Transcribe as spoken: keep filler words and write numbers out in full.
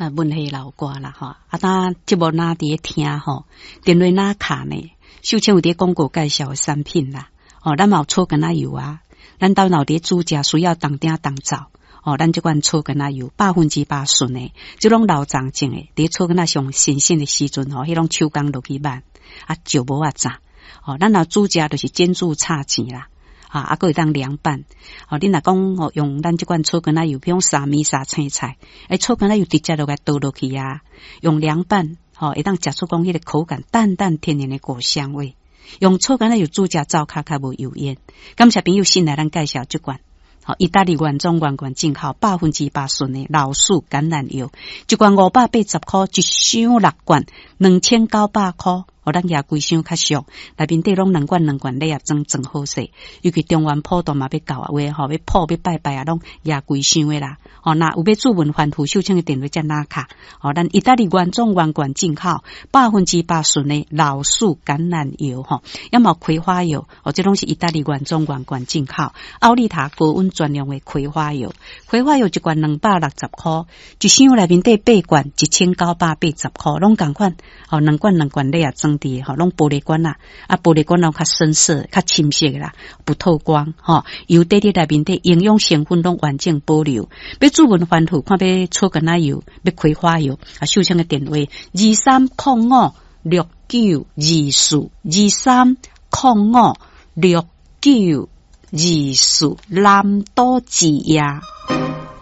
啊，文系老歌啦吼，啊，当节目哪伫听吼，电话哪卡呢？秀清有伫广告介绍的产品啦，哦，咱嘛有草根仔油啊，咱兜脑伫煮食需要当鼎当灶，哦，咱即款草根仔油百分之百纯的，即种老长种的，伫草根仔上新鲜的时阵吼，迄种手工落去慢，啊，就无啊炸，哦，咱若煮食就是煎煮炒钱啦。啊，啊，佫会当凉拌。哦，你若讲哦，用咱即款草根仔油，比如沙米、沙青菜，诶，草根仔油直接落来倒落去啊，用凉拌，吼、哦，会当食出讲迄个口感淡淡天然的果香味。用草根仔油煮食灶较较无油烟。感谢朋友新来咱介绍即款，好、哦，意大利原装原罐进口百分之百纯的老树橄榄油，一罐五百八十块，一箱六罐，两千九百块。哦，咱也规箱较俗，内面底拢两罐两罐，你也装装好势。尤其中原普渡嘛要到啊，话吼要破要拜拜啊，拢也规箱的啦。哦，那有要做文番符秀清的电话才拿卡。哦，咱意大利原装原罐进口，百分之百纯的老树橄榄油吼，要么葵花油，哦，这拢是意大利原装原罐进口。奥利塔高温专用的葵花油，葵花油一罐两百六十块，一箱内面底八罐，一千九百八十块，拢共款。哦，两罐两罐你也装。吼，拢玻璃管啦，啊，玻璃管拢较深色、较深色啦，不透光，吼，油底底内面底营养成分拢完整保留。要煮文番薯，看要草根仔油，要葵花油，啊，秀清的电话二三零五六九二四二三零五六九二四南都之夜。